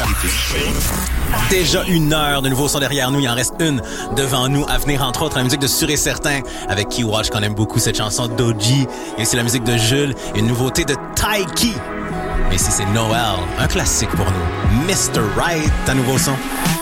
particularité. Déjà 1 heure de nouveaux sons derrière nous. Il en reste une devant nous à venir, entre autres, la musique de Sûr et Certain avec Keywatch, qu'on aime beaucoup, cette chanson d'Oji. Et aussi la musique de Jules, une nouveauté de Taiki. Mais ici, c'est Noël, un classique pour nous. Mr. Right, un nouveau son.